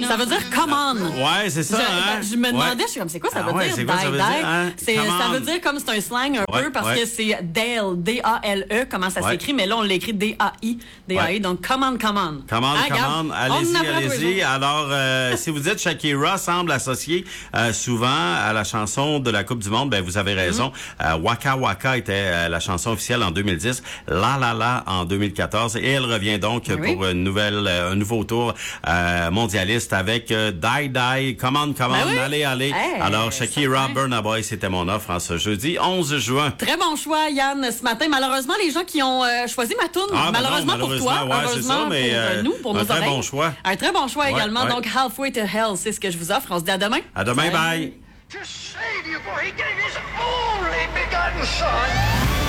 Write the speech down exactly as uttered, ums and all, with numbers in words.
Ça veut dire come on. Ouais, c'est ça. Je, hein? je me demandais, ouais. je suis comme, c'est quoi ça veut ah, ouais, dire? C'est quoi ça veut die, dire? Hein? C'est, ça veut dire comme c'est un slang un ouais, peu parce ouais. que c'est Dale, D A L E, comment ça ouais. s'écrit, mais là on l'écrit D A I, D A I, ouais. Donc come on, come on. Come on, ah, come on, allez-y, allez-y. Alors, euh, si vous dites Shakira semble associée euh, souvent à la chanson de la Coupe du Monde, ben vous avez raison. Mm-hmm. Euh, Waka Waka était euh, la chanson officielle en deux mille dix, La La La en deux mille quatorze, et elle revient donc oui. pour une nouvelle, euh, un nouveau tour euh, mondialiste avec euh, Die Die, Come on, come on, ben oui. allez, allez. Hey, Alors, Shakira, Burna Boy, c'était mon offre en ce jeudi onze juin. Très bon choix, Yann, ce matin. Malheureusement, les gens qui ont euh, choisi ma toune, ah, malheureusement, non, malheureusement pour toi, ouais, heureusement ça, mais, pour euh, nous, pour nos oreilles. Un très bon choix. Un très bon choix ouais, également. Ouais. Donc, Halfway to Hell, c'est ce que je vous offre. On se dit à demain. À demain, bye. To save you, for he gave his only begotten son.